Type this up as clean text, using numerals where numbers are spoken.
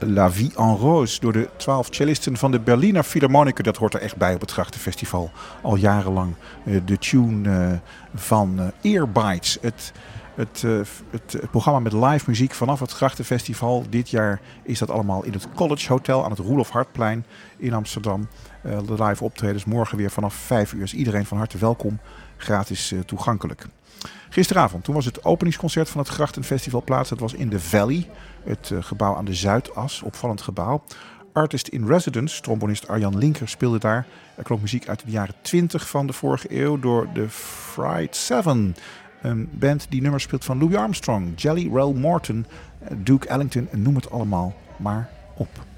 La Vie en Rose door de 12 cellisten van de Berliner Philharmoniker. Dat hoort er echt bij op het Grachtenfestival al jarenlang. De tune van Earbites. Het programma met live muziek vanaf het Grachtenfestival. Dit jaar is dat allemaal in het College Hotel aan het Roelof Hartplein in Amsterdam. De live optredens morgen weer vanaf 5 uur. Is iedereen van harte welkom. Gratis toegankelijk. Gisteravond, toen was het openingsconcert van het Grachtenfestival plaats. Het was in The Valley, het gebouw aan de Zuidas. Opvallend gebouw. Artist in Residence, trombonist Arjan Linker, speelde daar. Er klonk muziek uit de jaren 20 van de vorige eeuw door de Fried Seven. Een band die nummers speelt van Louis Armstrong, Jelly Roll Morton, Duke Ellington en noem het allemaal maar op.